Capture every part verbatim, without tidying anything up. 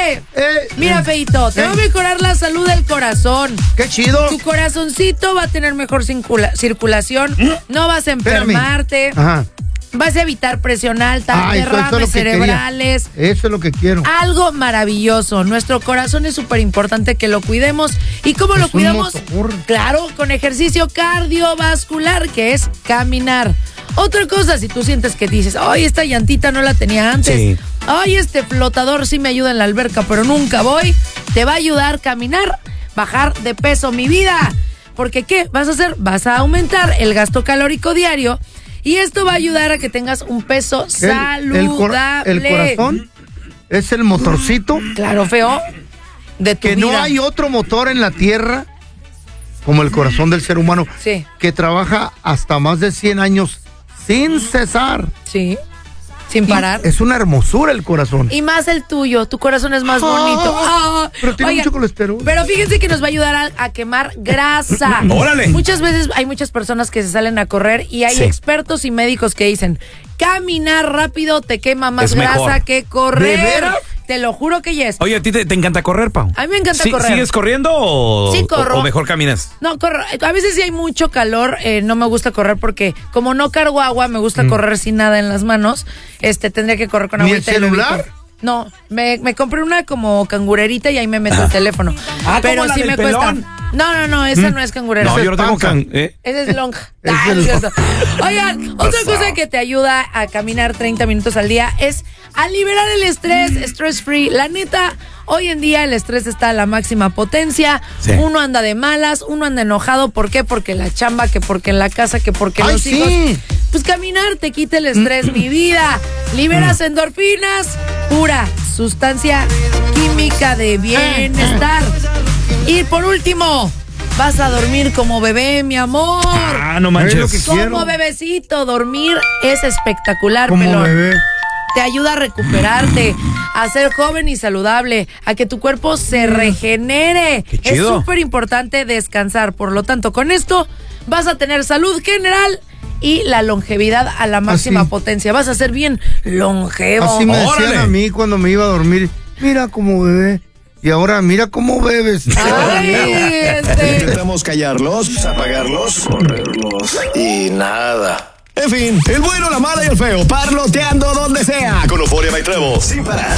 ¡Eh! Eh, Mira, eh, Feito, te eh. va a mejorar la salud del corazón. ¡Qué chido! Tu corazoncito va a tener mejor circula- circulación. No vas a enfermarte. Ajá. Vas a evitar presión alta, Ah, eso- eso es derrames lo que quería. cerebrales. Eso es lo que quiero. Algo maravilloso. Nuestro corazón es súper importante que lo cuidemos. ¿Y cómo Es lo un cuidamos? motor. Claro, con ejercicio cardiovascular, que es caminar. Otra cosa, si tú sientes que dices, ay, esta llantita no la tenía antes. Sí. Ay, este flotador sí me ayuda en la alberca, pero nunca voy. Te va a ayudar a caminar, bajar de peso, mi vida. Porque, ¿qué vas a hacer? Vas a aumentar el gasto calórico diario. Y esto va a ayudar a que tengas un peso El, saludable. el, cor- el corazón es el motorcito Claro, feo. De tu que vida. no hay otro motor en la tierra como el corazón del ser humano Sí. que trabaja hasta más de cien años sin cesar. Sí. Sin Y parar. es una hermosura el corazón. Y más el tuyo, tu corazón es más bonito. Ah, pero tiene oigan, mucho colesterol. Pero fíjense que nos va a ayudar a, a quemar grasa. ¡Órale! Muchas veces hay muchas personas que se salen a correr y hay Sí. expertos y médicos que dicen, caminar rápido te quema más Es grasa mejor. que correr. ¿De veras? Te lo juro que yes. Oye, ¿a ti te, te encanta correr, Pau? A mí me encanta ¿Sí- correr. ¿Sigues corriendo o, Sí, corro. o, o mejor caminas? No, corro. A veces si hay mucho calor, eh, no me gusta correr porque como no cargo agua, me gusta correr sin nada en las manos. Este, tendría que correr con ¿Ni el agüita y celular? bebito. No, me, me compré una como cangurerita y ahí me meto el teléfono. Ah, pero ¿como la sí del me pelón? cuesta. No, no, no, esa no es cangurera. No, es yo no tengo panza. can... ¿eh? Esa es lonja. Es Ah, el- es cierto. Oigan, otra cosa que te ayuda a caminar treinta minutos al día es a liberar el estrés, stress free. La neta, hoy en día el estrés está a la máxima potencia. Sí. Uno anda de malas, uno anda enojado. ¿Por qué? Porque la chamba, que porque en la casa, que porque ¡Ay, los sí! hijos. Pues caminar te quita el estrés, mi vida. Liberas endorfinas, pura sustancia química de bienestar. Y por último, vas a dormir como bebé, mi amor. Ah, no Es manches. lo que quiero. Como bebecito, dormir es espectacular, Como pelón. bebé. Te ayuda a recuperarte, a ser joven y saludable, a que tu cuerpo se regenere. Qué Es chido. súper importante descansar. Por lo tanto, con esto vas a tener salud general y la longevidad a la máxima Así. potencia. Vas a ser bien longevo. Así me decían ¡Órale! a mí cuando me iba a dormir. Mira como bebé. Y ahora mira cómo bebes. Ay, este. Intentamos callarlos, apagarlos, correrlos y nada. En fin, el bueno, la mala y el feo, parloteando donde sea. Con Euforia by Trevo, sin parar.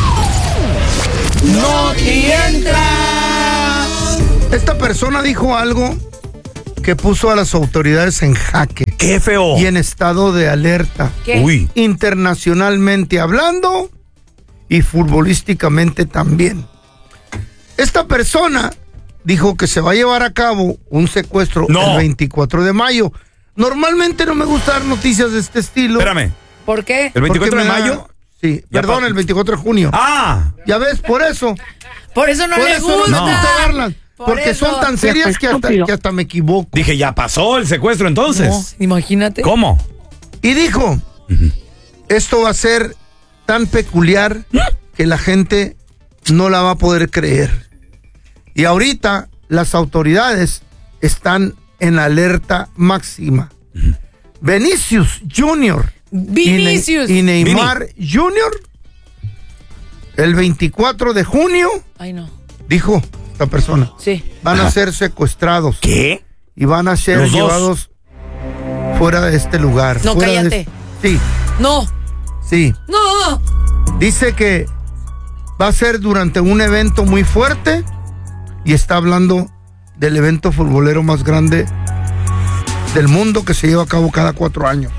No entra. Esta persona dijo algo que puso a las autoridades en jaque ¡Qué feo! y en estado de alerta. ¿Qué? Uy. Internacionalmente hablando y futbolísticamente también. Esta persona dijo que se va a llevar a cabo un secuestro No. el veinticuatro de mayo. Normalmente no me gusta dar noticias de este estilo. Espérame, ¿Por qué? ¿el veinticuatro porque de me da- mayo? Sí, Ya perdón, pa- el veinticuatro de junio. ¡Ah! Ya ves, por eso. Por eso no por le eso gusta. no me gusta darlas. Por Porque eso. son tan serias que hasta, que hasta me equivoco. Dije, ya pasó el secuestro No, entonces. imagínate. ¿Cómo? Y dijo, esto va a ser tan peculiar que la gente no la va a poder creer. Y ahorita las autoridades están en alerta máxima. Vinicius Junior Vinicius. y, Ne- y Neymar Junior el veinticuatro de junio, Ay, no. dijo esta persona, Sí. van a ser secuestrados ¿Qué? y van a ser Los dos. llevados fuera de este lugar. No, fuera de cállate. este- Sí, No. sí. No. Dice que va a ser durante un evento muy fuerte y está hablando del evento futbolero más grande del mundo que se lleva a cabo cada cuatro años.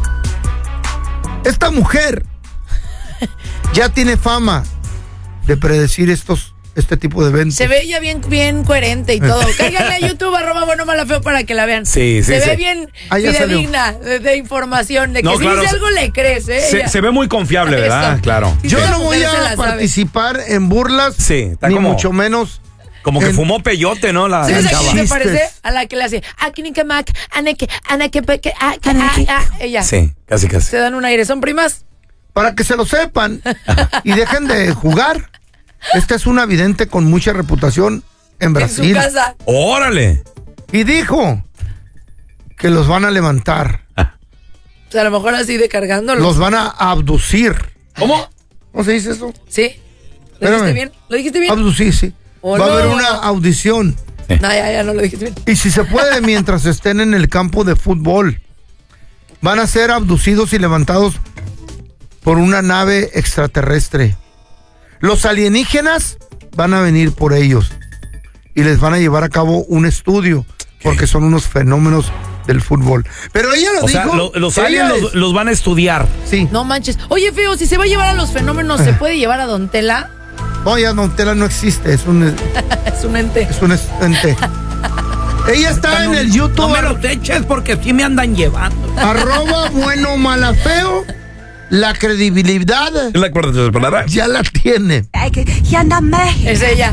Esta mujer ya tiene fama de predecir estos este tipo de eventos. Se ve ella bien, bien coherente y todo. Cáiganle a YouTube, arroba bueno, mala, feo, para que la vean. Sí, sí, Se sí. ve bien Ah, ya fidedigna de, de información, de que No, si claro, dice se- algo le crees, ¿eh? Se, Ella- se ve muy confiable, ¿verdad? Eso. Claro. Sí, Yo esa no voy mujer se la a sabe. participar en burlas, Sí, está ni como- mucho menos. Como que en- fumó peyote, ¿no? La, la ¿Sabes a chava. quién se Chistes. parece? A la que le hace Akinike Mac, Aneke, Aneke, Peke, ah, que, ah, ah. Ella. Sí, casi, casi. Se dan un aire, son primas. Para que se lo sepan y dejen de jugar. Esta es una vidente con mucha reputación en En Brasil. su casa. ¡Órale! Y dijo que los van a levantar, O sea, a lo mejor así de cargándolo. los van a abducir. ¿Cómo? ¿Cómo se dice eso? Sí. ¿Lo dijiste Espérame. bien? ¿Lo dijiste bien? Abducir, sí. Oh, Va a no. haber una audición. No, ya, ya no lo dijiste bien. Y si se puede, mientras estén en el campo de fútbol, van a ser abducidos y levantados por una nave extraterrestre. Los alienígenas van a venir por ellos y les van a llevar a cabo un estudio, porque son unos fenómenos del fútbol. Pero ella lo O dijo. sea, lo- los ella aliens es- los, los van a estudiar. Sí. No manches. Oye, feo, si se va a llevar a los fenómenos, ¿se puede llevar a Don Tela? No, ya Don Tela no existe, es un, Es un ente. es un ente. Ella está en el YouTube. No me los eches porque sí me andan llevando. Arroba bueno mala feo. La credibilidad ¿La acuerdas de la ya la tiene. Es ella.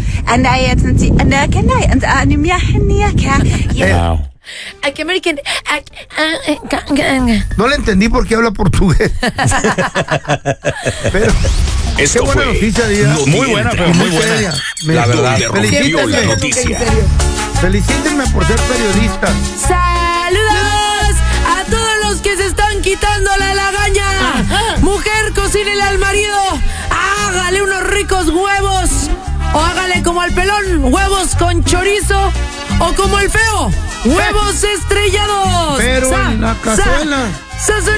Wow. Ay, que American. No le entendí por qué habla portugués. Pero Esto qué buena fue noticia de ella. Noti Muy buena, Entra. pero muy buena. seria. Me- La verdad. Donde rompió Felicítenme. la Nunca, noticia. en serio. Felicítenme por ser periodista. ¡Saludos a todos los que se están quitando la lagaña! Mujer, cocínele al marido. Hágale unos ricos huevos. O hágale como al pelón, huevos con chorizo. O como el feo, huevos estrellados. Pero Sa- en la sa- cazuela. sa- sa-